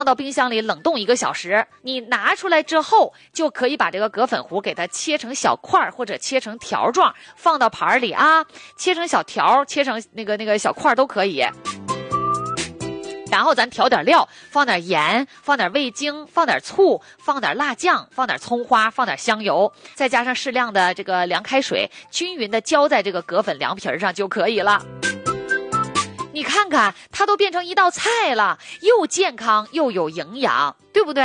到冰箱里冷冻1个小时，你拿出来之后，就可以把这个葛粉糊给它切成小块或者切成条状，放到盘里啊，切成小条，切成那个小块都可以。然后咱调点料，放点盐，放点味精，放点醋，放点辣酱，放点葱花，放点香油，再加上适量的这个凉开水，均匀的浇在这个葛粉凉皮上就可以了。你看看，它都变成一道菜了，又健康又有营养，对不对？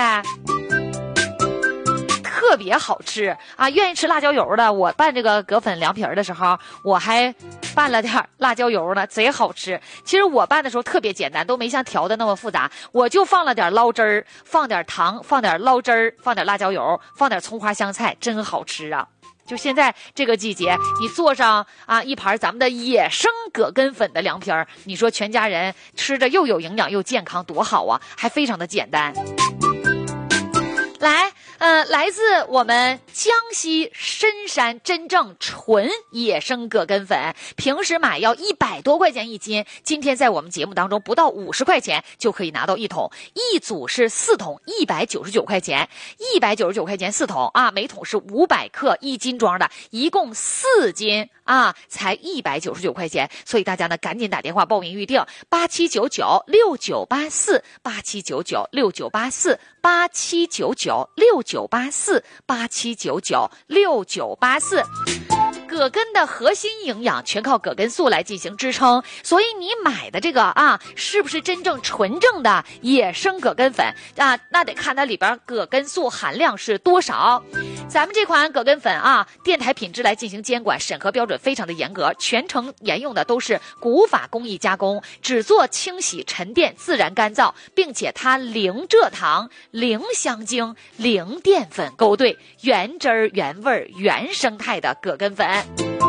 特别好吃啊！愿意吃辣椒油的，我拌这个葛粉凉皮的时候，我还拌了点辣椒油呢，贼好吃。其实我拌的时候特别简单，都没像调的那么复杂，我就放了点捞汁儿，放点糖，放点捞汁儿，放点辣椒油，放点葱花香菜，真好吃啊！就现在这个季节，你做上一盘咱们的野生葛根粉的凉皮儿，你说全家人吃着又有营养又健康，多好啊！还非常的简单。来自我们江西深山真正纯野生葛根粉，平时买要100多块钱一斤，今天在我们节目当中不到50块钱就可以拿到1桶，一组是4桶，199块钱，199块钱4桶啊，每桶是500克1斤装的，一共4斤啊，才199块钱，所以大家呢赶紧打电话报名预定87996984，87996984，87996984。葛根的核心营养全靠葛根素来进行支撑，所以你买的这个是不是真正纯正的野生葛根粉啊？那得看它里边葛根素含量是多少。咱们这款葛根粉电台品质来进行监管，审核标准非常的严格，全程沿用的都是古法工艺加工，只做清洗、沉淀、自然干燥，并且它零蔗糖、零香精、零淀粉勾兑，原汁儿原味原生态的葛根粉。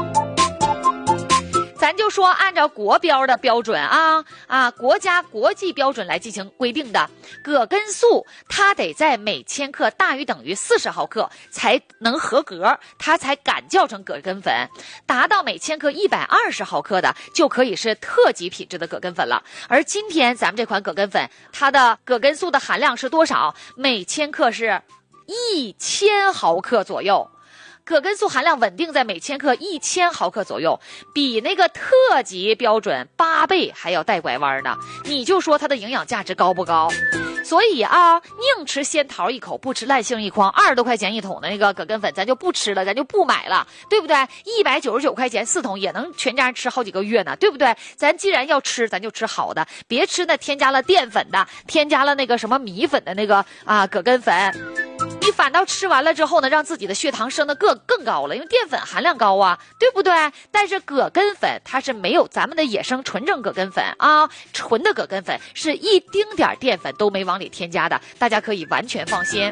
咱就说按照国标的标准国家国际标准来进行规定的葛根素，它得在每千克大于等于40毫克才能合格，它才敢叫成葛根粉。达到每千克120毫克的就可以是特级品质的葛根粉了。而今天咱们这款葛根粉，它的葛根素的含量是多少？每千克是1000毫克左右。葛根素含量稳定在每千克1000毫克左右，比那个特级标准8倍还要带拐弯呢。你就说它的营养价值高不高？所以宁吃仙桃一口，不吃烂杏一筐，20多块钱一桶的那个葛根粉，咱就不吃了，咱就不买了，对不对？199块钱4桶也能全家人吃好几个月呢，对不对？咱既然要吃，咱就吃好的，别吃那添加了淀粉的，添加了那个什么米粉的那个葛根粉。你反倒吃完了之后呢，让自己的血糖升得更高了，因为淀粉含量高对不对？但是葛根粉它是没有咱们的野生纯正葛根粉纯的葛根粉是一丁点淀粉都没往里添加的，大家可以完全放心。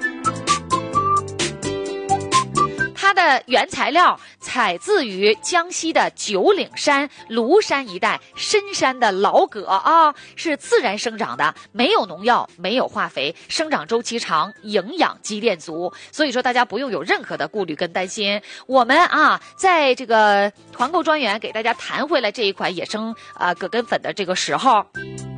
它的原材料采自于江西的九岭山、庐山一带深山的老葛是自然生长的，没有农药，没有化肥，生长周期长，营养积淀足，所以说大家不用有任何的顾虑跟担心。我们在这个团购专员给大家谈回来这一款野生葛根粉的这个时候，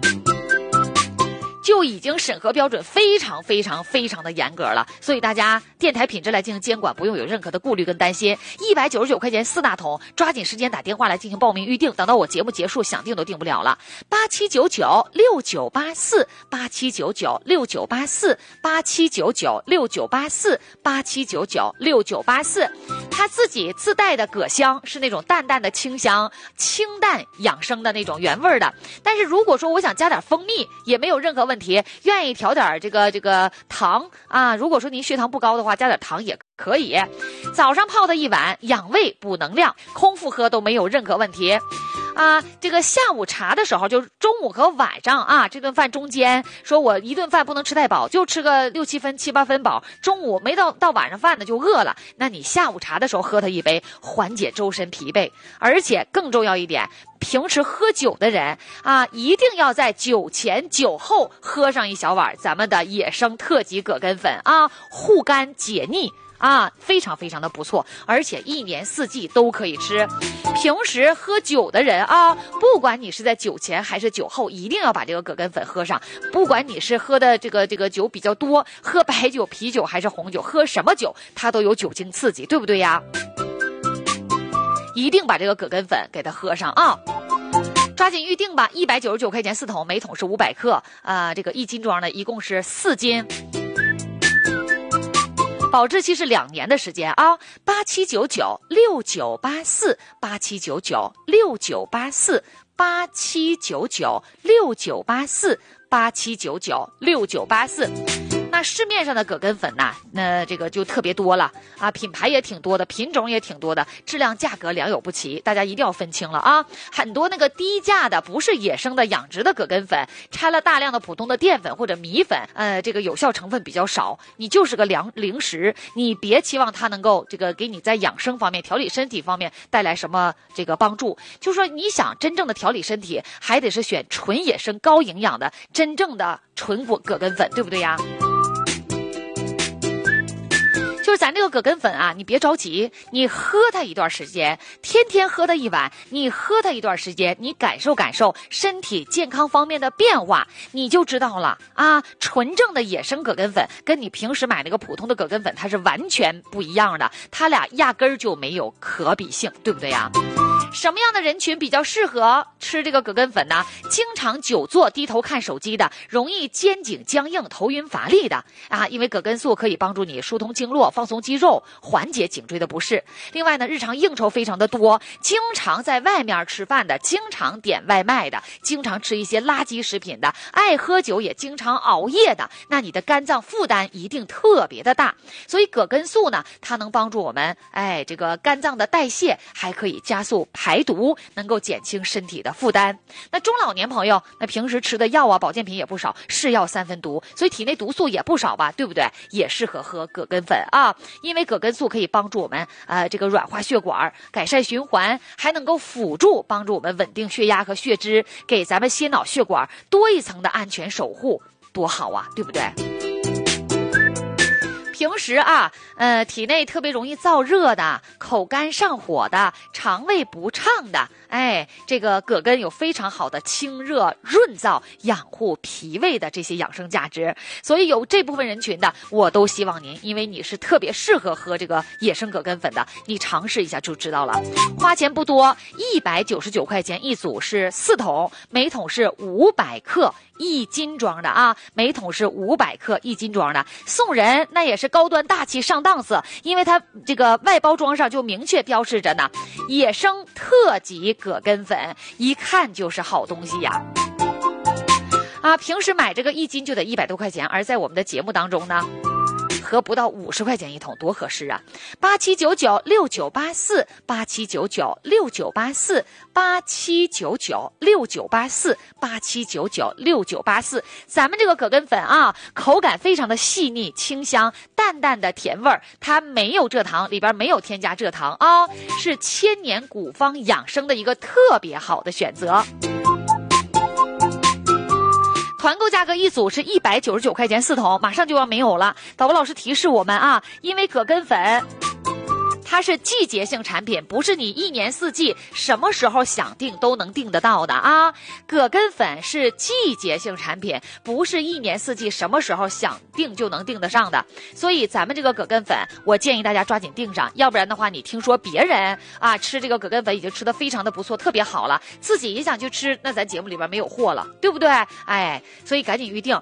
就已经审核标准非常非常非常的严格了，所以大家电台品质来进行监管，不用有任何的顾虑跟担心。199块钱4大桶，抓紧时间打电话来进行报名预定，等到我节目结束想定都定不了了。87996984，87996984，87996984，它自己自带的葛香是那种淡淡的清香，清淡养生的那种原味的。但是如果说我想加点蜂蜜，也没有任何问题，愿意调点这个糖如果说您血糖不高的话，加点糖也可以。早上泡的一碗，养胃补能量，空腹喝都没有任何问题。这个下午茶的时候，就中午和晚上这顿饭中间，说我一顿饭不能吃太饱，就吃个6、7分、7、8分饱，中午没到晚上饭呢就饿了，那你下午茶的时候喝它一杯，缓解周身疲惫。而且更重要一点，平时喝酒的人一定要在酒前酒后喝上一小碗咱们的野生特级葛根粉护肝解腻非常非常的不错，而且1年4季都可以吃。 平时喝酒的人啊，不管你是在酒前还是酒后，一定要把这个葛根粉喝上。不管你是喝的这个酒比较多，喝白酒、啤酒还是红酒，喝什么酒它都有酒精刺激，对不对呀？一定把这个葛根粉给它喝上啊！抓紧预定吧，199块钱4桶，每桶是500克，这个1斤装的一共是4斤。保质期是2年的时间啊，87996984，87996984，87996984。那市面上的葛根粉呐，那这个就特别多了啊，品牌也挺多的，品种也挺多的，质量价格良莠不齐，大家一定要分清了啊！很多那个低价的，不是野生的养殖的葛根粉，掺了大量的普通的淀粉或者米粉，这个有效成分比较少，你就是个零食，你别期望它能够这个给你在养生方面、调理身体方面带来什么这个帮助。就说你想真正的调理身体，还得是选纯野生、高营养的真正的纯葛根粉，对不对呀？就是咱这个葛根粉啊，你别着急，你喝它一段时间，天天喝它1碗，你喝它一段时间，你感受身体健康方面的变化，你就知道了啊。纯正的野生葛根粉跟你平时买那个普通的葛根粉，它是完全不一样的，它俩压根儿就没有可比性，对不对呀？什么样的人群比较适合吃这个葛根粉呢？经常久坐低头看手机的，容易肩颈僵硬、头晕乏力的啊，因为葛根素可以帮助你疏通经络、放松肌肉，缓解颈椎的不适。另外呢，日常应酬非常的多，经常在外面吃饭的，经常点外卖的，经常吃一些垃圾食品的，爱喝酒也经常熬夜的，那你的肝脏负担一定特别的大。所以葛根素呢，它能帮助我们这个肝脏的代谢，还可以加速排毒，能够减轻身体的负担。那中老年朋友，那平时吃的药啊、保健品也不少，是药3分毒，所以体内毒素也不少吧，对不对？也适合喝葛根粉啊，因为葛根素可以帮助我们这个软化血管，改善循环，还能够辅助帮助我们稳定血压和血脂，给咱们心脑血管多一层的安全守护，多好啊，对不对？平时啊，体内特别容易燥热的、口干上火的、肠胃不畅的，这个葛根有非常好的清热润燥、养护脾胃的这些养生价值，所以有这部分人群的，我都希望您，因为你是特别适合喝这个野生葛根粉的，你尝试一下就知道了。花钱不多，199块钱一组是4桶，每桶是500克，1斤装的啊，每桶是500克1斤装的，送人那也是高端大气上档次，因为它这个外包装上就明确标示着呢，野生特级葛根粉，一看就是好东西呀。平时买这个1斤就得100多块钱，而在我们的节目当中呢，合不到50块钱一桶，多合适啊！87996984，87996984，87996984，咱们这个葛根粉啊，口感非常的细腻清香，淡淡的甜味儿，它没有蔗糖，里边没有添加蔗糖啊，是千年古方养生的一个特别好的选择。团购价格一组是199块钱4桶，马上就要没有了。导播老师提示我们啊，因为葛根粉它是季节性产品，不是你1年4季什么时候想订都能订得到的啊。葛根粉是季节性产品，不是1年4季什么时候想订就能订得上的。所以咱们这个葛根粉，我建议大家抓紧订上，要不然的话，你听说别人吃这个葛根粉已经吃得非常的不错，特别好了，自己也想去吃，那咱节目里边没有货了，对不对？所以赶紧预定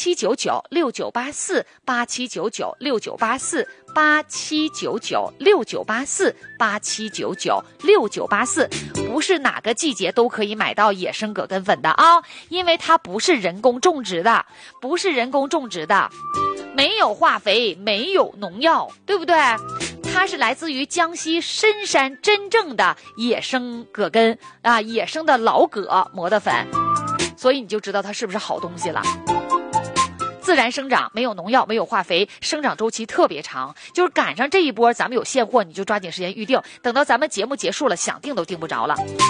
87996984，87996984，87996984，不是哪个季节都可以买到野生葛根粉的啊，因为它不是人工种植的，没有化肥，没有农药，对不对？它是来自于江西深山真正的野生葛根野生的老葛磨的粉，所以你就知道它是不是好东西了。自然生长，没有农药，没有化肥，生长周期特别长，就是赶上这一波咱们有现货，你就抓紧时间预定，等到咱们节目结束了，想订都订不着了。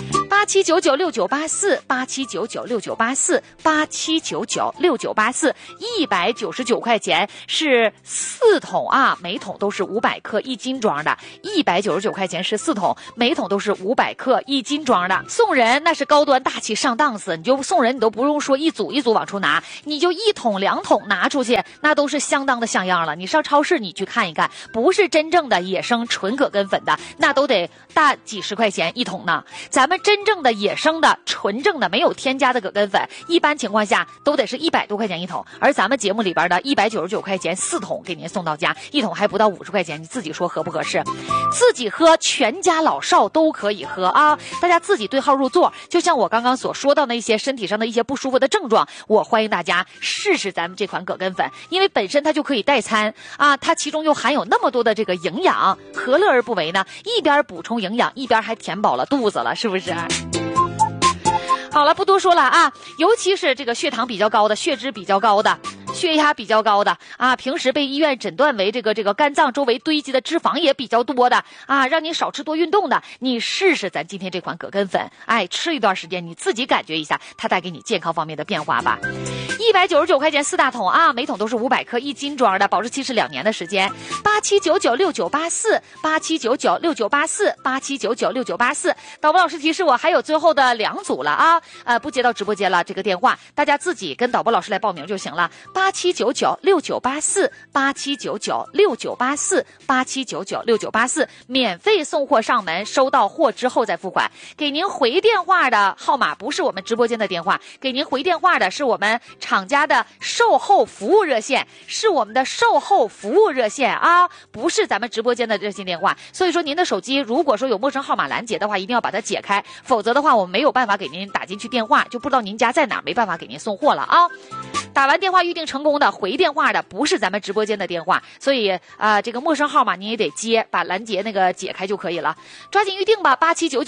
87996984，87996984，87996984，199块钱是4桶啊，每桶都是500克1斤装的，199块钱是4桶，每桶都是500克1斤装的。送人那是高端大气上档次，你就送人你都不用说一组一组往出拿，你就1桶2桶拿出去，那都是相当的像样了。你上超市你去看一看，不是真正的野生纯葛根粉的，那都得大几十块钱1桶呢。咱们真正的野生的纯正的没有添加的葛根粉，一般情况下都得是100多块钱1桶，而咱们节目里边的199块钱4桶给您送到家，1桶还不到50块钱，你自己说合不合适？自己喝，全家老少都可以喝啊！大家自己对号入座，就像我刚刚所说到的一些身体上的一些不舒服的症状，我欢迎大家试试咱们这款葛根粉，因为本身它就可以代餐啊，它其中又含有那么多的这个营养，何乐而不为呢？一边补充营养，一边还填饱了肚子了，是不是？好了，不多说了啊，尤其是这个血糖比较高的、血脂比较高的、血压比较高的啊，平时被医院诊断为这个肝脏周围堆积的脂肪也比较多的啊，让你少吃多运动的，你试试咱今天这款葛根粉，哎，吃一段时间，你自己感觉一下，它带给你健康方面的变化吧。199块钱4大桶啊，每桶都是500克1斤装的，保质期是2年的时间。87996984，87996984，87996984。导播老师提示我还有最后的2组了啊，不接到直播间了，这个电话大家自己跟导播老师来报名就行了。87996984，87996984，87996984，免费送货上门，收到货之后再付款。给您回电话的号码不是我们直播间的电话，给您回电话的是我们厂家的售后服务热线，是我们的售后服务热线啊，不是咱们直播间的热线电话。所以说您的手机如果说有陌生号码拦截的话，一定要把它解开，否则的话我们没有办法给您打进去电话，就不知道您家在哪，没办法给您送货了啊。打完电话预定成功的回电话的不是咱们直播间的电话，所以这个陌生号码你也得接，把拦截那个解开就可以了。抓紧预定吧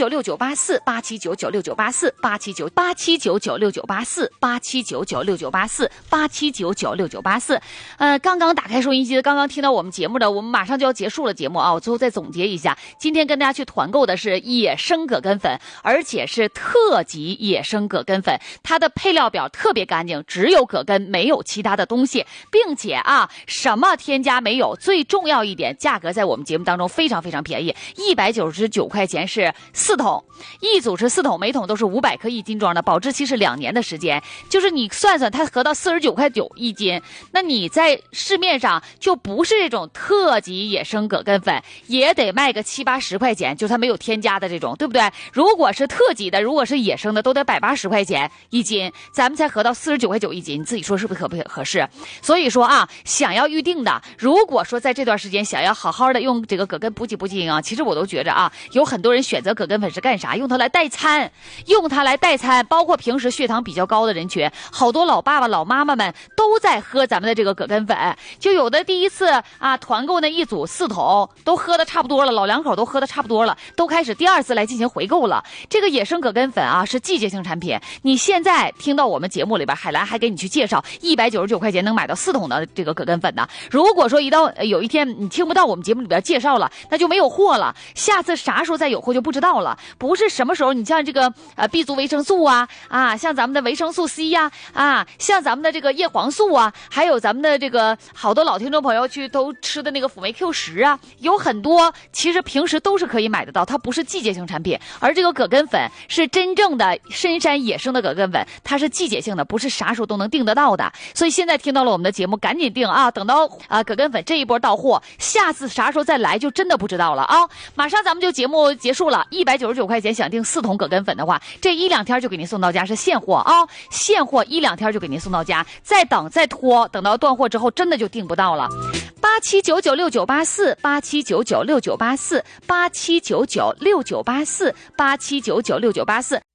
，87996984，87996984，87996984，87996984。刚刚打开收音机，刚刚听到我们节目的，我们马上就要结束了节目啊，我最后再总结一下，今天跟大家去团购的是野生葛根粉，而且是特级野生葛根粉，它的配料表特别干净，只有葛根没有其他的东西，并且啊什么添加没有，最重要一点，价格在我们节目当中非常非常便宜，199块钱是4桶，一组是4桶，每桶都是500克1斤装的，保质期是2年的时间，就是你算算它合到49块91斤，那你在市面上就不是这种特级野生葛根粉，也得卖个70、80块钱，就它没有添加的这种，对不对？如果是特级的，如果是野生的，都得180块钱1斤，咱们才合到49块91斤，你自己说是不是合适？所以说啊，想要预定的，如果说在这段时间想要好好的用这个葛根补给营养，其实我都觉着啊，有很多人选择葛根粉是干啥？用它来代餐，包括平时血糖比较高的人群，好多老爸爸老妈妈们都在喝咱们的这个葛根粉，就有的第一次啊团购那一组4桶都喝的差不多了，老两口都喝的差不多了，都开始第2次来进行回购了。这个野生葛根粉啊是季节性产品，你现在听到我们节目里边，海兰还给你去介绍199块钱能买到4桶的这个葛根粉呢。如果说有一天你听不到我们节目里边介绍了，那就没有货了，下次啥时候再有货就不知道了。不是什么时候，你像这个B 族维生素啊，像咱们的维生素 C 呀，像咱们的这个叶黄素啊，还有咱们的这个好多老听众朋友去都吃的那个辅酶 Q10啊，有很多其实平时都是可以买得到，它不是季节性产品。而这个葛根粉是真正的深山野生的葛根粉，它是季节性的，不是啥时候都能订得到的。所以现在听到了我们的节目，赶紧订啊！等到葛根粉这一波到货，下次啥时候再来就真的不知道了啊！马上咱们就节目结束了，199块钱想订4桶葛根粉的话，这1-2天就给您送到家，是现货啊！现货1-2天就给您送到家，再拖，等到断货之后真的就订不到了。87996984，87996984，87996984，87996984。